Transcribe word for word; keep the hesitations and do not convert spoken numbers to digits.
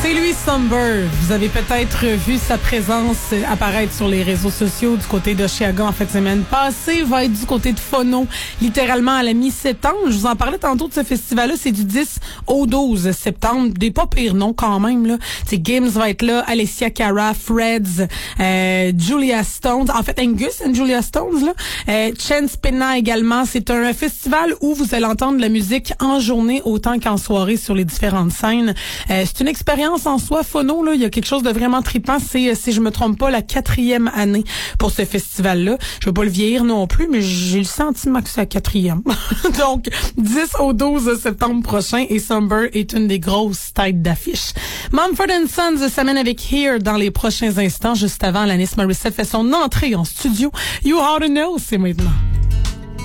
C'est lui, Somber. Vous avez peut-être vu sa présence apparaître sur les réseaux sociaux du côté d'Oshiaga en fin de semaine passée. Va être du côté de Phono, littéralement à la mi-septembre. Je vous en parlais tantôt de ce festival-là. C'est du dix au douze septembre. Des pas pires noms quand même, là. C'est Gims va être là, Alessia Cara, Freds, euh, Julia Stones. En fait, Angus and Julia Stones, là. Euh, Chance Pena également. C'est un festival où vous allez entendre de la musique en journée autant qu'en soirée sur les différentes scènes. Euh, c'est une expérience en soi, Phono, là, il y a quelque chose de vraiment trippant. C'est, si je me trompe pas, la quatrième année pour ce festival-là. Je veux pas le vieillir non plus, mais j'ai le sentiment que c'est la quatrième. Donc, dix au douze septembre prochain, et Somber est une des grosses têtes d'affiche. Mumford and Sons s'amène avec Here dans les prochains instants. Juste avant, Alanis Morissette fait son entrée en studio. You Ought to Know, c'est maintenant.